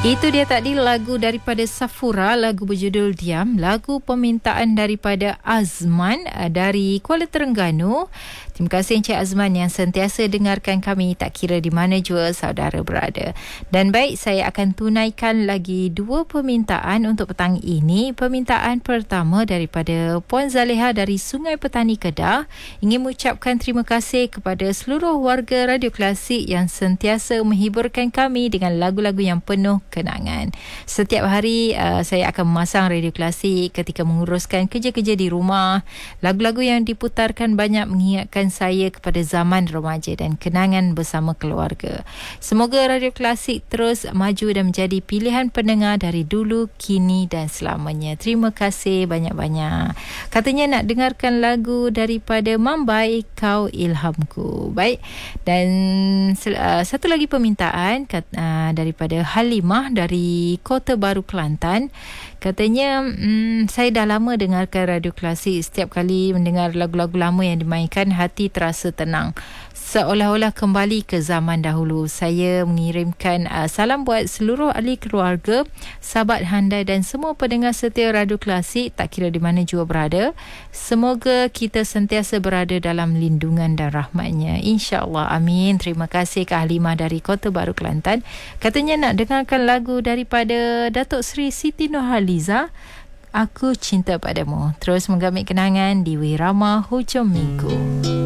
Itu dia tadi lagu daripada Safura, lagu berjudul Diam, lagu permintaan daripada Azman dari Kuala Terengganu. Terima kasih Encik Azman yang sentiasa dengarkan kami tak kira di mana jua saudara berada. Dan baik, saya akan tunaikan lagi 2 permintaan untuk petang ini. Permintaan pertama daripada Puan Zaleha dari Sungai Petani Kedah, ingin mengucapkan terima kasih kepada seluruh warga Radio Klasik yang sentiasa menghiburkan kami dengan lagu-lagu yang penuh kenangan. Setiap hari saya akan memasang Radio Klasik ketika menguruskan kerja-kerja di rumah. Lagu-lagu yang diputarkan banyak mengingatkan saya kepada zaman remaja dan kenangan bersama keluarga. Semoga Radio Klasik terus maju dan menjadi pilihan pendengar dari dulu, kini dan selamanya. Terima kasih banyak-banyak. Katanya nak dengarkan lagu daripada Mambai, Kau Ilhamku. Baik. Dan satu lagi permintaan daripada Halimah dari Kota Baru, Kelantan. Katanya, saya dah lama dengarkan Radio Klasik. Setiap kali mendengar lagu-lagu lama yang dimainkan, hati terasa tenang, seolah-olah kembali ke zaman dahulu. Saya mengirimkan salam buat seluruh ahli keluarga, sahabat handai dan semua pendengar setia Radio Klasik tak kira di mana jua berada. Semoga kita sentiasa berada dalam lindungan dan rahmatnya, insya-Allah. Amin. Terima kasih ke Halimah dari Kota Baru, Kelantan. Katanya nak dengarkan lagu daripada Datuk Seri Siti Nurhaliza, Aku Cinta Padamu. Terus menggamit kenangan di Wirama Hujung Minggu.